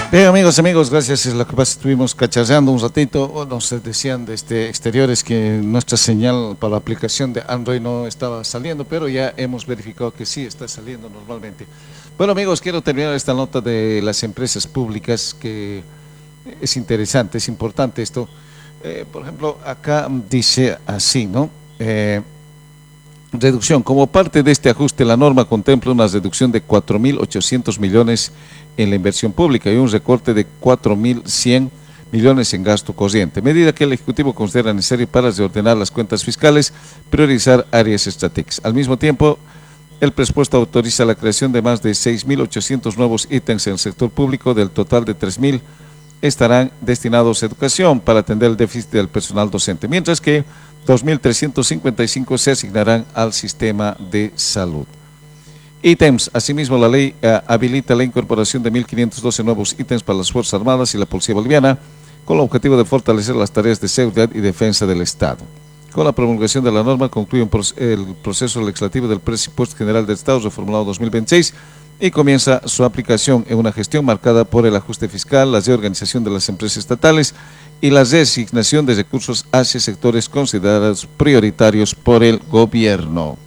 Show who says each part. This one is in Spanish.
Speaker 1: Bien, amigos, gracias. Es lo que pasa, estuvimos cacharreando un ratito, o nos decían de exteriores que nuestra señal para la aplicación de Android no estaba saliendo, pero ya hemos verificado que sí está saliendo normalmente. Bueno, amigos, quiero terminar esta nota de las empresas públicas, que es interesante, es importante esto. Por ejemplo, acá dice así, ¿no? Reducción. Como parte de este ajuste, la norma contempla una reducción de 4.800 millones en la inversión pública y un recorte de 4.100 millones en gasto corriente, medida que el Ejecutivo considera necesaria para reordenar las cuentas fiscales, priorizar áreas estratégicas. Al mismo tiempo, el presupuesto autoriza la creación de más de 6.800 nuevos ítems en el sector público. Del total de 3.000 estarán destinados a educación para atender el déficit del personal docente, mientras que 2.355 se asignarán al sistema de salud. Ítems. Asimismo, la ley habilita la incorporación de 1.512 nuevos ítems para las Fuerzas Armadas y la Policía Boliviana, con el objetivo de fortalecer las tareas de seguridad y defensa del Estado. Con la promulgación de la norma concluye el proceso legislativo del Presupuesto General del Estado reformulado 2026 y comienza su aplicación en una gestión marcada por el ajuste fiscal, la reorganización de las empresas estatales y la reasignación de recursos hacia sectores considerados prioritarios por el gobierno.